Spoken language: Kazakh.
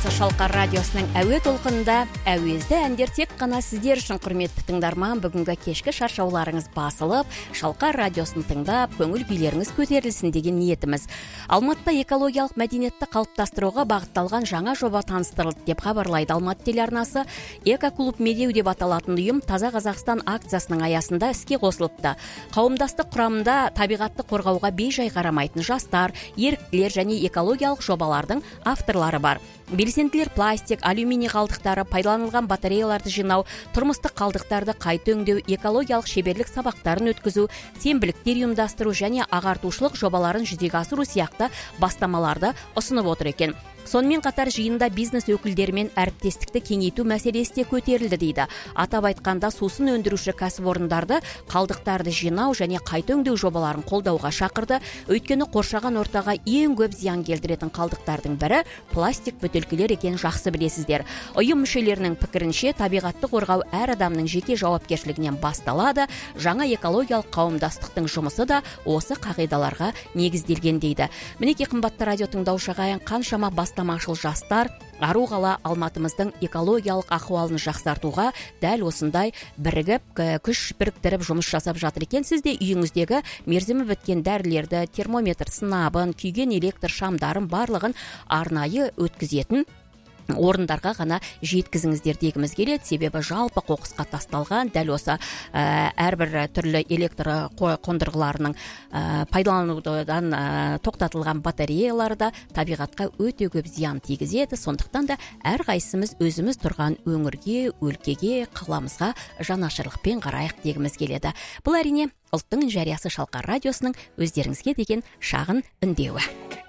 жариясы Шалқар радиосының әуе толқынында әуезді әндер тек қана сіздер үшін, құрметті тыңдарман. Бүгінгі кешкі шаршауларыңыз басылып, Шалқар радиосын тыңдап, көңіл күйлеріңіз көтерілсін деген ниетіміз. Алматыда экологиялық мәдениетті қалыптастыруға бағытталған жаңа жоба таныстырылды деп хабарлайды Алматы телеарнасы. Эко-клуб медеу деп аталатын ұйым Таза Қазақстан акциясының аясында іске қосылыпты. Қауымдастық құрамында табиғатты қорғауға бей-жай қарамайтын жастар, еріктілер және экологиялық жобалардың авторлары бар. Белсенділер пластик, алюминий қалдықтары, пайдаланылған батареяларды жинау, тұрмыстық қалдықтарды қайта өңдеу, экологиялық шеберлік сабақтарын өткізу, сенбіліктер ұйымдастыру және ағартушылық жобаларын жүзеге асыру сияқты бастамаларды ұсынып отыр екен. Сонымен қатар жиында бизнес өкілдерімен әріптестікті кеңейту мәселесі де көтерілді дейді. Атап айтқанда сусын өндіруші кәсіпорындарды қалдықтарды жинау және қайта өңдеу жобаларын қолдауға шақырды. Өйткені қоршаған ортаға ең көп зиян келтіретін қалдықтардың бірі пластик бөтелкелер екенін жақсы білесіздер. Ұйым мүшелерінің пікірінше табиғатты қорғау әр адамның жеке жауапкершілігінен басталады. Жаңа экологиялық қауымдастықтың жұмысы да осы қағидаларға негізделген дейді. Мінекей қымбатты радио тыңдаушы ағайын, қаншама бастамашыл жастар ару қала Алматымыздың экологиялық ахуалын жақсартуға дәл осындай бірігіп, күш біріктіріп жұмыс жасап жатыр екен. Сіз де үйіңіздегі мерзімі біткен дәрілерді, термометр сынабын, күйген электр шамдарын барлығын арнайы өткізетін орындарға ғана жеткізіңіздер дегіміз келеді. Себебі жалпы қоқысқа тасталған дәл осы әрбір түрлі электр қондырғыларының пайдаланудан тоқтатылған батареялары да табиғатқа өте көп зиян тигізеді. Сондықтан да әрқайсымыз өзіміз тұрған өңірге, өлкеге, қаламызға жанашырлықпен қарайық дегіміз келеді. Бұл әрине ұлттың жариясы Шалқар радиосының өздеріңізге деген шағын үндеуі.